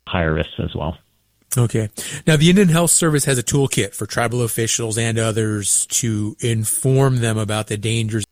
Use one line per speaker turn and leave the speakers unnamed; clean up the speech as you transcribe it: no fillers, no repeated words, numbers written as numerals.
higher risks as well.
Okay. Now, the Indian Health Service has a toolkit for tribal officials and others to inform them about the dangers